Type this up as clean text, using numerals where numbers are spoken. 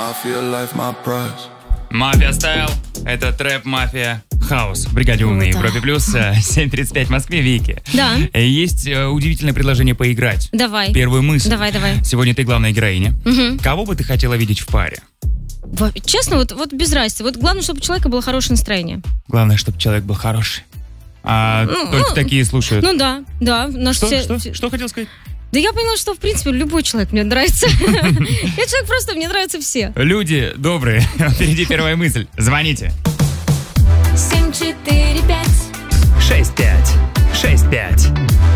Мафия Стайл. Это трэп Мафия Хаус. В Бригаде У на Европе Плюс. 7:35 в Москве, Вики. Да. Есть удивительное предложение поиграть. Давай. Первую мысль. Давай. Сегодня ты главная героиня. Угу. Кого бы ты хотела видеть в паре? Честно, вот без разницы. Вот главное, чтобы у человека было хорошее настроение. Главное, чтобы человек был хороший. Только такие слушают. Ну да. Что хотел сказать? Да я поняла, что, в принципе, любой человек мне нравится. Я человек просто, мне нравятся все. Люди добрые. Впереди первая мысль. Звоните. 745 6565.